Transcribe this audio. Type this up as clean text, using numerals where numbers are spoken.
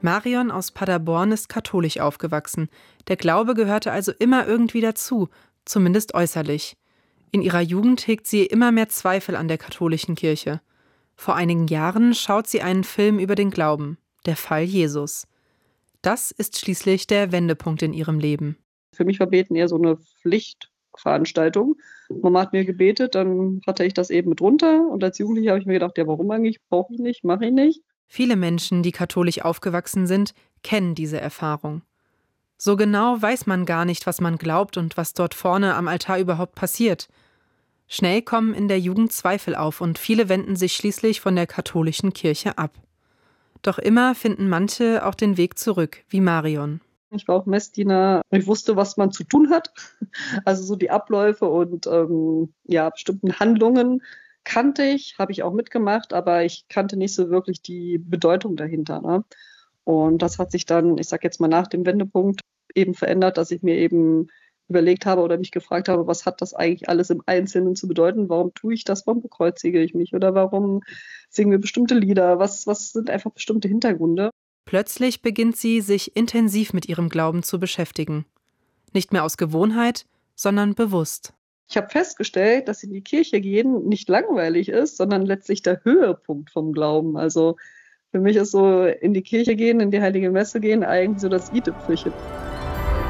Marion aus Paderborn ist katholisch aufgewachsen. Der Glaube gehörte also immer irgendwie dazu, zumindest äußerlich. In ihrer Jugend hegt sie immer mehr Zweifel an der katholischen Kirche. Vor einigen Jahren schaut sie einen Film über den Glauben, der Fall Jesus. Das ist schließlich der Wendepunkt in ihrem Leben. Für mich war Beten eher so eine Pflichtveranstaltung. Mama hat mir gebetet, dann hatte ich das eben mit runter. Und als Jugendliche habe ich mir gedacht, ja, warum eigentlich? Brauche ich nicht, mache ich nicht. Viele Menschen, die katholisch aufgewachsen sind, kennen diese Erfahrung. So genau weiß man gar nicht, was man glaubt und was dort vorne am Altar überhaupt passiert. Schnell kommen in der Jugend Zweifel auf und viele wenden sich schließlich von der katholischen Kirche ab. Doch immer finden manche auch den Weg zurück, wie Marion. Ich war auch Messdiener. Ich wusste, was man zu tun hat. Also so die Abläufe und bestimmten Handlungen kannte ich, habe ich auch mitgemacht, aber ich kannte nicht so wirklich die Bedeutung dahinter. Ne? Und das hat sich dann, ich sage jetzt mal nach dem Wendepunkt, eben verändert, dass ich mir eben überlegt habe oder mich gefragt habe, was hat das eigentlich alles im Einzelnen zu bedeuten? Warum tue ich das? Warum bekreuzige ich mich? Oder warum singen wir bestimmte Lieder? Was sind einfach bestimmte Hintergründe? Plötzlich beginnt sie, sich intensiv mit ihrem Glauben zu beschäftigen. Nicht mehr aus Gewohnheit, sondern bewusst. Ich habe festgestellt, dass in die Kirche gehen nicht langweilig ist, sondern letztlich der Höhepunkt vom Glauben. Also für mich ist so in die Kirche gehen, in die Heilige Messe gehen eigentlich so das i-Tüpfelchen.